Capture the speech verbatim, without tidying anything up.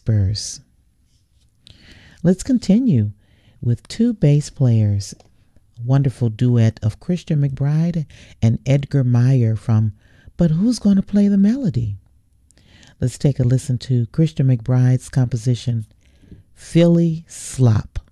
Whispers. Let's continue with two bass players. Wonderful duet of Christian McBride and Edgar Meyer from But Who's Gonna Play the Melody? Let's take a listen to Christian McBride's composition, Philly Slop.